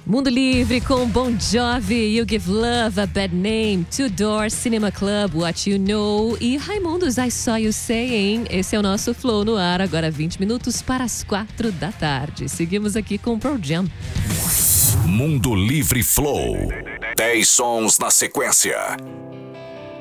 Mundo Livre com Bon Jovi, You Give Love a Bad Name, Two Door Cinema Club, What You Know e Raimundos, I Saw You Saying. Esse é o nosso Flow no ar, agora 20 minutos para as 4 da tarde. Seguimos aqui com o Pearl Jam. Mundo Livre Flow. 10 sons na sequência.